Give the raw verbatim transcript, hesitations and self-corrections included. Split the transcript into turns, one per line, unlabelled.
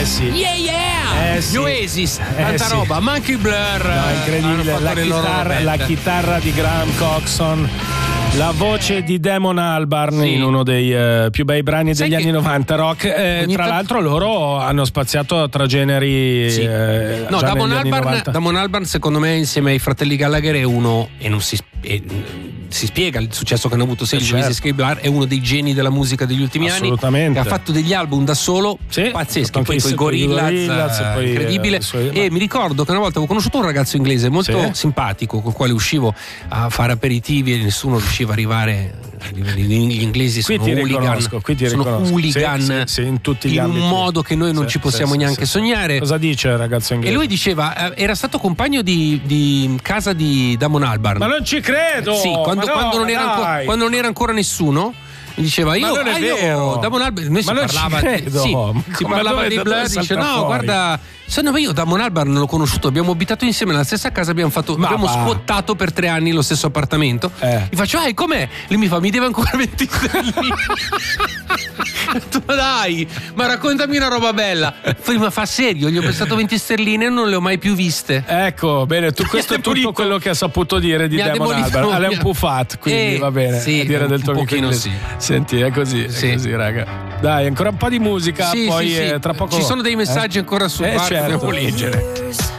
sì.
Yeah yeah!
Eh, sì.
Gli Oasis, tanta
Eh, sì.
roba, ma anche i Blur.
No, incredibile,
hanno
la
fatto le loro
chitarra, la
robette.
chitarra di Graham Coxon, la voce di Damon Albarn
Sì.
in uno dei eh, più bei brani
Sai
degli
che
anni novanta rock. Eh,
ogni
tra
tanto-
l'altro loro hanno spaziato tra generi
Sì.
eh,
No,
già
Damon
negli anni
Albarn,
novanta.
Damon Albarn secondo me insieme ai fratelli Gallagher è uno, e non si, e, si spiega il successo che hanno avuto sia
Eh,
gli
certo.
Oasis che i Blur, è uno dei geni della musica degli ultimi
Assolutamente.
anni, che ha fatto degli album da solo
Sì, ha
pazzeschi,
fatto
poi
anche
con i
i- coi
Gorillaz,
Gorillaz, e poi,
incredibile.
eh, i suoi-
E mi ricordo che una volta avevo conosciuto un ragazzo inglese molto
Sì.
simpatico con il quale uscivo a fare aperitivi e nessuno riusciva a arrivare. Gli inglesi
Qui
sono
ti
hooligan,
riconosco, qui ti
sono
riconosco.
hooligan
Sì, sì, sì, in tutti gli
in
ambiti.
un modo che noi non
Sì,
ci possiamo
sì, sì,
neanche
sì.
sognare.
Cosa dice il ragazzo
E
inglese?
lui diceva, eh, era stato compagno di, di casa di Damon Albarn.
Ma non ci credo!
Sì, quando,
Ma no,
quando non era
dai!
ancora, quando non era ancora nessuno. Mi diceva io,
non è
ah, io
vero.
Damon Albarn, noi si
Ma non ci
parlava,
credo.
sì,
Ma
si
come-
parlava
dove-
dei
dove
Blur,
salta
dice no
fuori?
guarda, se no io Damon Albarn non l'ho conosciuto, abbiamo abitato insieme nella stessa casa, abbiamo fatto
Ma
abbiamo
va.
squattato per tre anni lo stesso appartamento.
Eh.
Gli faccio, ah, com'è? Lui mi fa, mi deve ancora venti sterline. Tu dai, ma raccontami una roba bella. Poi, ma fa serio, gli ho prestato venti sterline e non le ho mai più viste.
Ecco, bene, tu,
Mi
questo
ha
è tutto
demolito.
quello che ha saputo dire di
Mi ha
Damon
demolito.
Albarn. È
Mi
un
ha-
puffat, quindi
Eh,
va bene.
sì,
a dire
un
del tuo amico
pochino
inglese.
sì.
Senti, è così, è
Sì.
così, raga. Dai, ancora un po' di musica,
Sì,
poi
sì, sì.
eh, tra poco.
Ci sono dei messaggi
eh?
ancora sul
eh,
bar,
certo.
devo leggere.